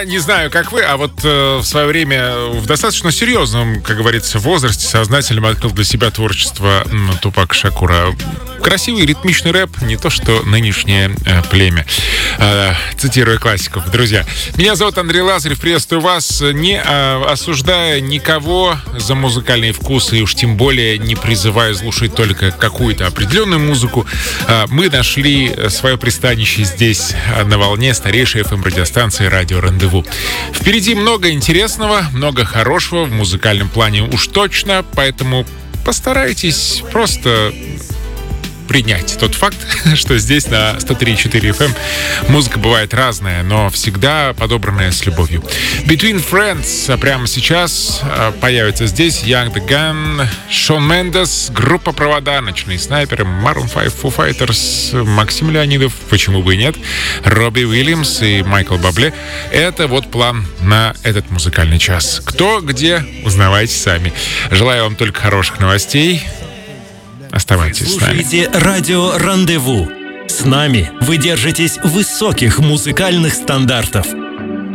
Не знаю, как вы, а вот в свое время в достаточно серьезном, как говорится, возрасте сознательно открыл для себя творчество Тупака Шакура. Красивый ритмичный рэп, не то что нынешнее племя. Цитируя классиков. Друзья, меня зовут Андрей Лазарев, приветствую вас, не осуждая никого за музыкальные вкусы, и уж тем более не призывая слушать только какую-то определенную музыку. Мы нашли свое пристанище здесь, на волне старейшей FM-радиостанции «Радио Рандеву». Впереди много интересного, много хорошего в музыкальном плане уж точно, поэтому постарайтесь просто принять тот факт, что здесь на 103.4 FM музыка бывает разная, но всегда подобранная с любовью. Between Friends прямо сейчас появится здесь. Young the Gun, Шон Мендес, группа «Провода», «Ночные снайперы», Maroon 5, Foo Fighters, Максим Леонидов, почему бы и нет, Робби Уильямс и Майкл Бабле. Это вот план на этот музыкальный час. Кто, где, узнавайте сами. Желаю вам только хороших новостей. Оставайтесь с нами. Слушайте радио «Рандеву». С нами вы держитесь высоких музыкальных стандартов.